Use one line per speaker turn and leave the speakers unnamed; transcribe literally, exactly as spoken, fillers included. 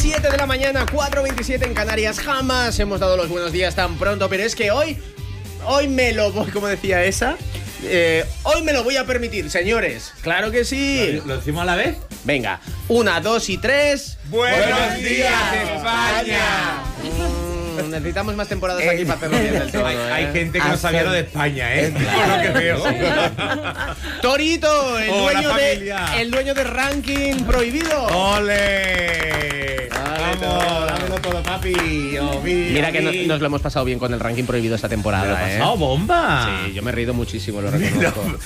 siete de la mañana, cuatro veintisiete en Canarias. Jamás hemos dado los buenos días tan pronto, pero es que hoy, hoy me lo voy, como decía esa, eh, hoy me lo voy a permitir, señores. Claro que sí.
¿Lo, lo decimos a la vez?
Venga, una, dos y tres.
¡Buenos, ¡Buenos días, España!
Mm, necesitamos más temporadas aquí para hacerlo bien del todo.
Hay,
¿eh?
hay gente que no sabía lo de España, ¿eh? Por lo que veo.
Torito, el,
Hola,
dueño de,
familia.
el dueño de Ranking Prohibido.
¡Ole!
Dale
Vamos,
todo.
dámelo todo, papi. Oh, mi,
Mira que
mi.
no- nos lo hemos pasado bien con el Ranking Prohibido esta temporada.
¿Te lo has
¿eh?
pasado bomba?
Sí, yo me he reído muchísimo, lo reconozco.
No,